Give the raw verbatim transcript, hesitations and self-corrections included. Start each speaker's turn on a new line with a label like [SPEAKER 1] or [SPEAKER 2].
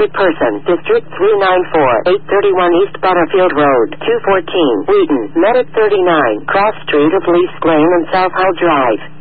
[SPEAKER 1] Wanted person, District three ninety-four, eight thirty-one East Butterfield Road, two fourteen, Wheaton, Medic thirty-nine, Cross Street of Lease Lane and South Hull Drive.